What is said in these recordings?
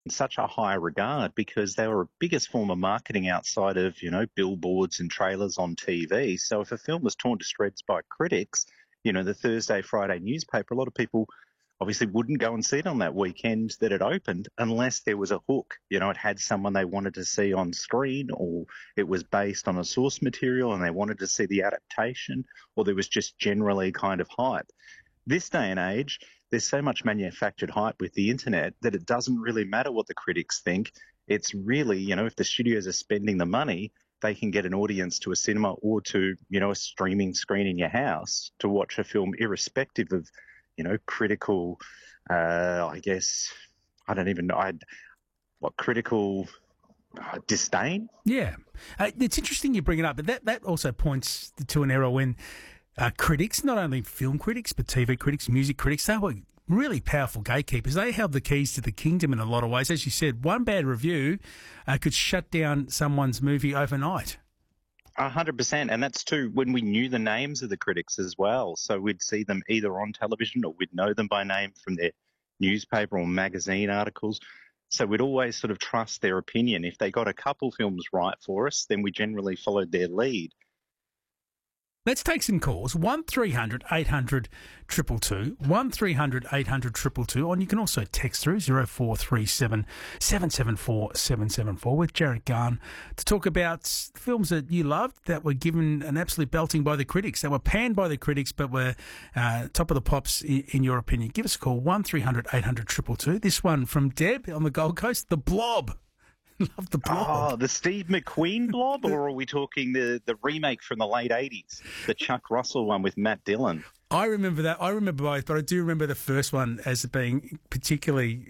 in such a high regard because they were a biggest form of marketing outside of, billboards and trailers on TV. So if a film was torn to shreds by critics, the Thursday, Friday newspaper, a lot of people obviously wouldn't go and see it on that weekend that it opened unless there was a hook. It had someone they wanted to see on screen, or it was based on a source material and they wanted to see the adaptation, or there was just generally kind of hype. This day and age, there's so much manufactured hype with the internet that it doesn't really matter what the critics think. It's really, if the studios are spending the money, they can get an audience to a cinema or to, a streaming screen in your house to watch a film irrespective of, critical, I guess, I don't even know, what critical disdain? Yeah. It's interesting you bring it up, but that also points to an era when critics, not only film critics, but TV critics, music critics, they were really powerful gatekeepers. They held the keys to the kingdom in a lot of ways. As you said, one bad review could shut down someone's movie overnight. 100%. And that's too when we knew the names of the critics as well. So we'd see them either on television or we'd know them by name from their newspaper or magazine articles. So we'd always sort of trust their opinion. If they got a couple films right for us, then we generally followed their lead. Let's take some calls. 1300 800 222, 1300 800 222, and you can also text through 0437 774 774 with Jared Garn to talk about films that you loved that were given an absolute belting by the critics, that were panned by the critics but were top of the pops in your opinion. Give us a call, 1300 800 222. This one from Deb on the Gold Coast, The Blob. Love The Blob. Oh, the Steve McQueen Blob, or are we talking the remake from the late 80s, the Chuck Russell one with Matt Dillon? I remember that. I remember both, but I do remember the first one as being particularly,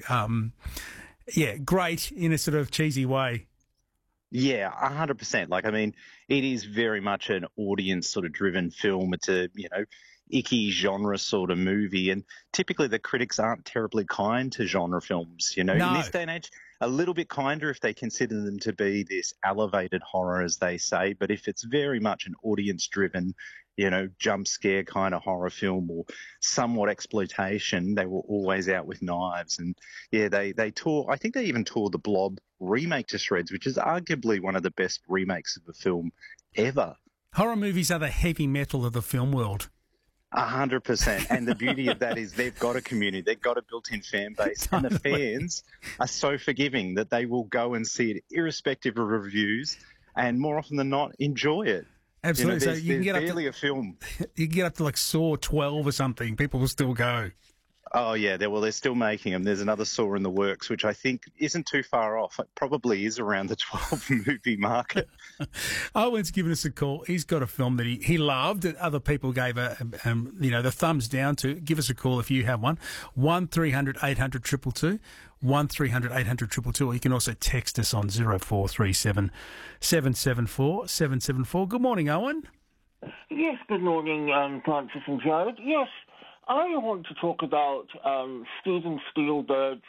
great in a sort of cheesy way. Yeah, 100%. It is very much an audience sort of driven film. It's a, icky genre sort of movie. And typically the critics aren't terribly kind to genre films, No. In this day and age, a little bit kinder if they consider them to be this elevated horror, as they say. But if it's very much an audience driven, jump scare kind of horror film or somewhat exploitation, they were always out with knives. And yeah, they tore, I think they even tore the Blob remake to shreds, which is arguably one of the best remakes of a film ever. Horror movies are the heavy metal of the film world. 100%. And the beauty of that is they've got a community, they've got a built-in fan base, and the fans are so forgiving that they will go and see it irrespective of reviews and more often than not enjoy it. Absolutely. So you can get barely a film. You can get up to like Saw 12 or something. People will still go. Oh, yeah. They're still making them. There's another Saw in the works, which I think isn't too far off. It probably is around the 12-movie market. Owen's given us a call. He's got a film that he loved that other people gave the thumbs down to. Give us a call if you have one. 1300 800 222, 1300 800 222, or you can also text us on 0437 774 774. Good morning, Owen. Yes, good morning, Francis and Jared. Yes, I want to talk about Steven Spielberg's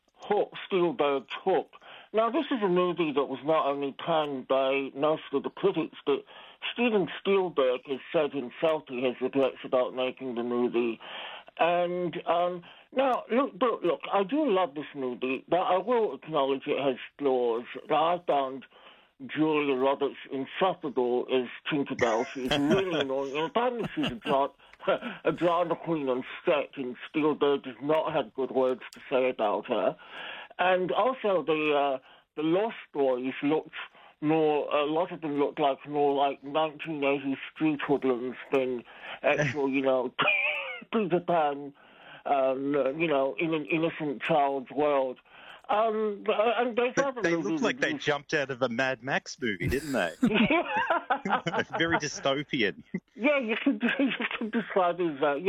Hook. Now, this is a movie that was not only panned by most of the critics, but Steven Spielberg has said himself he has regrets about making the movie. And now, look, I do love this movie, but I will acknowledge it has flaws. I found Julia Roberts insufferable as Tinkerbell. She's really annoying. And apparently she's a drama queen on set, and Spielberg does not have good words to say about her. And also the Lost Boys looked more, a lot of them looked like more like 1980s street hoodlums than actual, Peter Pan, in an innocent child's world. And they looked like they jumped out of a Mad Max movie, didn't they? Very dystopian. Yeah, you can describe it as that.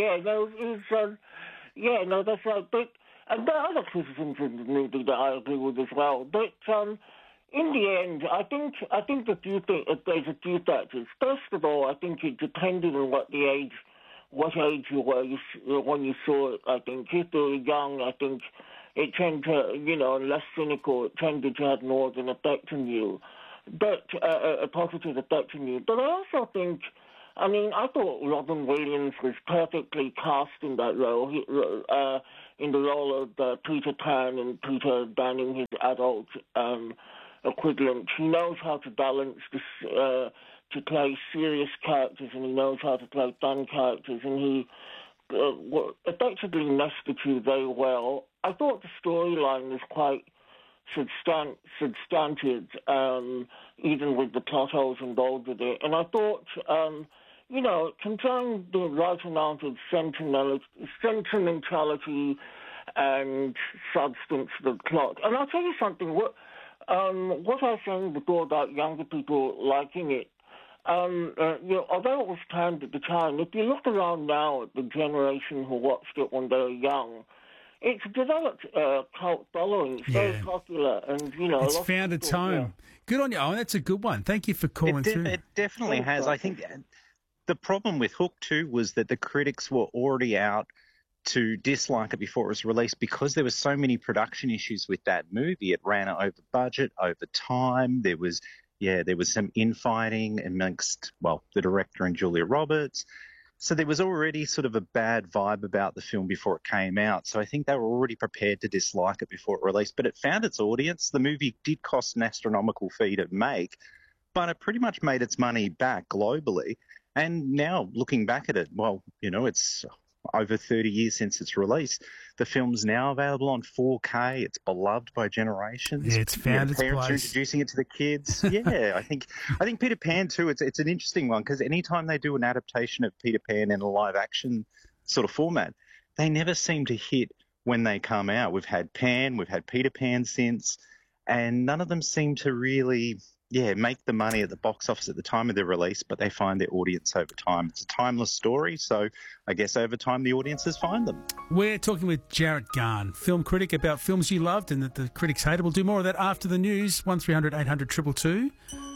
That's right. But and there are other criticisms in the movie that I agree with as well. But in the end, I think that there's a few factors. First of all, I think it depended on what age you were when you saw it. I think if you were young, I think it tended to, less cynical, it tended to have more of an effect on you, but a positive effect on you. But I also think, I thought Robin Williams was perfectly cast in that role. in the role of Peter Pan and Peter Banning, his adult equivalent. He knows how to balance this, to play serious characters, and he knows how to play fun characters, and he effectively meshed the two very well. I thought the storyline was quite substantive, even with the plot holes involved with it. And I thought, it contained the right amount of sentimentality and substance to the plot. And I'll tell you something, what I was saying before about younger people liking it, although it was panned at the time, if you look around now at the generation who watched it when they were young, it's developed a cult following. It's very popular, and it's found its home. Yeah. Good on you, Owen. That's a good one. Thank you for calling through. It definitely has. I think the problem with Hook 2 was that the critics were already out to dislike it before it was released because there were so many production issues with that movie. It ran over budget, over time. There was some infighting amongst, the director and Julia Roberts. So there was already sort of a bad vibe about the film before it came out. So I think they were already prepared to dislike it before it released. But it found its audience. The movie did cost an astronomical fee to make, but it pretty much made its money back globally. And now looking back at it, it's over 30 years since its release. The film's now available on 4K. It's beloved by generations. Yeah, it's found its parents place. Are introducing it to the kids. Yeah, I think Peter Pan too. It's an interesting one because anytime they do an adaptation of Peter Pan in a live action sort of format, they never seem to hit when they come out. We've had Pan, we've had Peter Pan since, and none of them seem to really make the money at the box office at the time of their release, but they find their audience over time. It's a timeless story, so I guess over time the audiences find them. We're talking with Jarrett Garn, film critic, about films you loved and that the critics hated. We'll do more of that after the news. 1300 800 222.